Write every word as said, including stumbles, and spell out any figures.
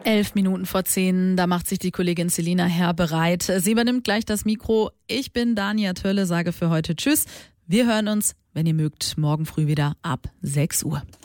Elf Minuten vor zehn, da macht sich die Kollegin Selina Herr bereit. Sie übernimmt gleich das Mikro. Ich bin Dania Tölle, sage für heute Tschüss. Wir hören uns, wenn ihr mögt, morgen früh wieder ab sechs Uhr.